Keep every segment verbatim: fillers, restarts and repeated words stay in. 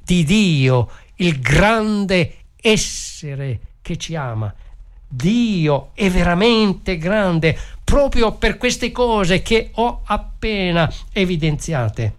di Dio, il grande essere che ci ama. Dio è veramente grande proprio per queste cose che ho appena evidenziate.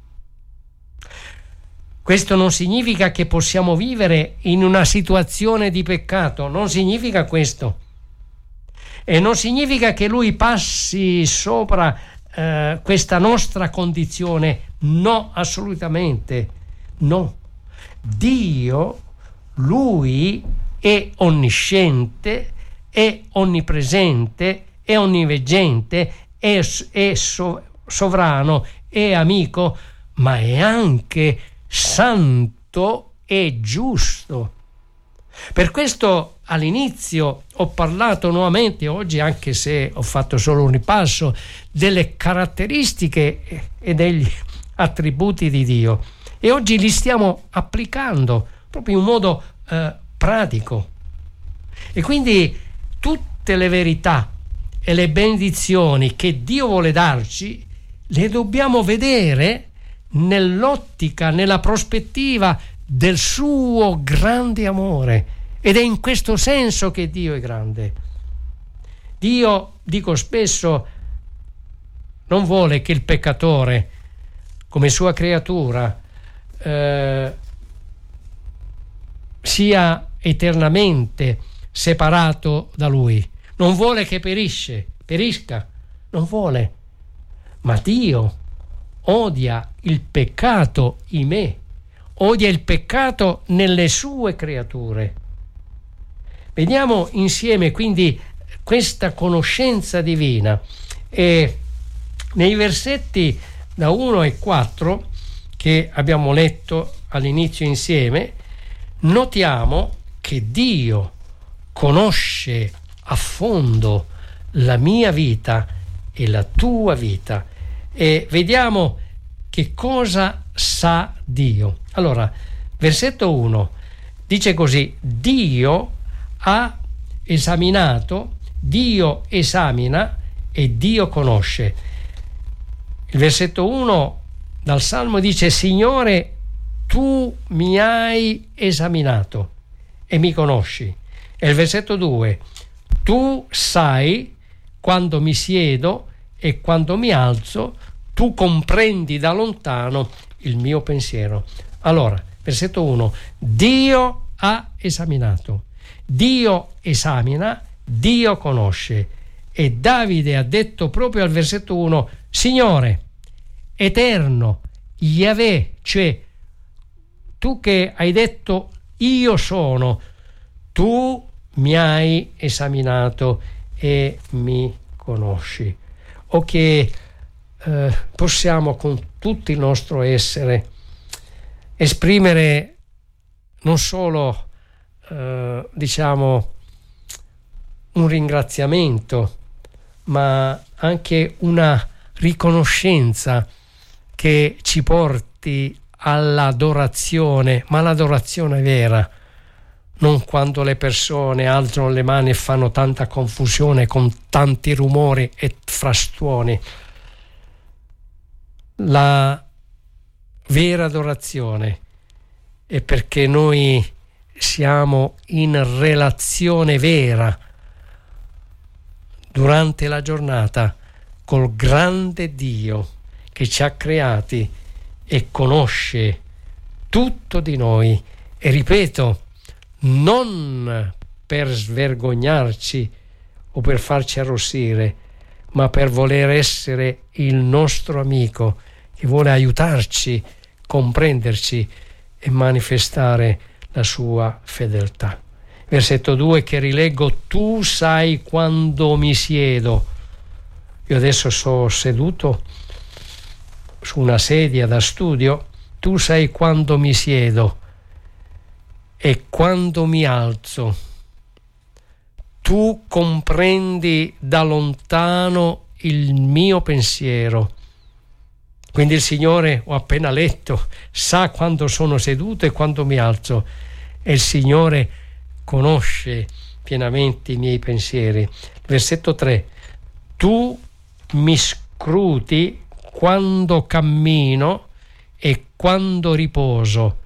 Questo non significa che possiamo vivere in una situazione di peccato, non significa questo. E non significa che Lui passi sopra eh, questa nostra condizione, no, assolutamente no. Dio, Lui è onnisciente, è onnipresente, è onniveggente, è, è so, sovrano, è amico, ma è anche santo e giusto. Per questo all'inizio ho parlato nuovamente oggi, anche se ho fatto solo un ripasso, delle caratteristiche e degli attributi di Dio, e oggi li stiamo applicando proprio in modo eh, pratico. E quindi tutte le verità e le benedizioni che Dio vuole darci le dobbiamo vedere nell'ottica, nella prospettiva del suo grande amore, ed è in questo senso che Dio è grande. Dio, dico spesso, non vuole che il peccatore, come sua creatura, eh, sia eternamente separato da Lui. Non vuole che perisce, perisca, non vuole. Ma Dio odia il peccato in me, odia il peccato nelle sue creature. Vediamo insieme quindi questa conoscenza divina, e nei versetti da uno e quattro che abbiamo letto all'inizio insieme, notiamo che Dio conosce a fondo la mia vita e la tua vita, e vediamo che cosa sa Dio. Allora, versetto uno dice così: Dio ha esaminato, Dio esamina e Dio conosce. Il versetto uno dal Salmo dice: Signore, tu mi hai esaminato e mi conosci. E il versetto due: tu sai quando mi siedo e quando mi alzo, tu comprendi da lontano il mio pensiero. Allora, versetto uno: Dio ha esaminato, Dio esamina, Dio conosce. E Davide ha detto proprio al versetto uno: Signore, eterno, Yahweh, cioè tu che hai detto io sono, tu mi hai esaminato e mi conosci. O che eh, possiamo con tutto il nostro essere esprimere non solo eh, diciamo un ringraziamento, ma anche una riconoscenza che ci porti all'adorazione, ma l'adorazione vera, non quando le persone alzano le mani e fanno tanta confusione con tanti rumori e frastuoni. La vera adorazione è perché noi siamo in relazione vera durante la giornata col grande Dio che ci ha creati e conosce tutto di noi. E ripeto, non per svergognarci o per farci arrossire, ma per voler essere il nostro amico che vuole aiutarci, comprenderci e manifestare la sua fedeltà. Versetto due che rileggo: tu sai quando mi siedo. Io adesso sono seduto su una sedia da studio, tu sai quando mi siedo e quando mi alzo. Tu comprendi da lontano il mio pensiero. Quindi il Signore, ho appena letto, sa quando sono seduto e quando mi alzo, e il Signore conosce pienamente i miei pensieri. Versetto tre: tu mi scruti quando cammino e quando riposo,